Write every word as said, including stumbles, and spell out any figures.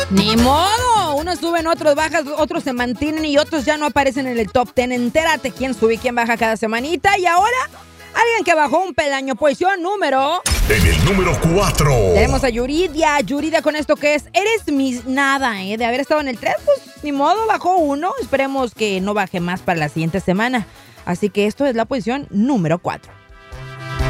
Ni modo, unos suben, otros bajan, otros se mantienen y otros ya no aparecen en el top ten. Entérate quién sube y quién baja cada semanita. Y ahora, alguien que bajó un peldaño, posición número... En el número cuatro. Tenemos a Yuridia. Yuridia con esto que es, eres mi nada, ¿eh? De haber estado en el tres, pues ni modo, bajó uno. Esperemos que no baje más para la siguiente semana. Así que esto es la posición número cuatro.